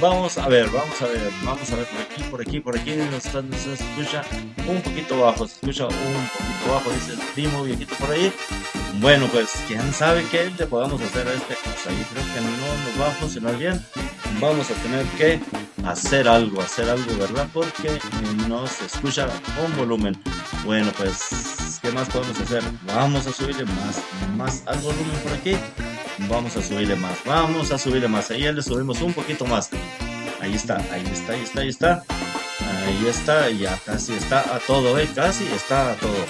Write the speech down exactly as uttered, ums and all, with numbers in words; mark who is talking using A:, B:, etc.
A: vamos a ver, vamos a ver, vamos a ver por aquí, por aquí, por aquí, nos, está- nos escucha un poquito bajo, se escucha un poquito bajo, dice el primo viejito por ahí. Bueno, pues quién sabe qué le podamos hacer a esta cosa. Yo creo que no nos va a funcionar bien. Vamos a tener que hacer algo, hacer algo, ¿verdad? Porque eh, no se escucha con volumen. Bueno, pues, ¿qué más podemos hacer? Vamos a subirle más, más al volumen por aquí. Vamos a subirle más, vamos a subirle más. Ahí ya le subimos un poquito más. Ahí está, ahí está, ahí está, ahí está. Ahí está, ya casi está a todo, ¿eh? Casi está a todo.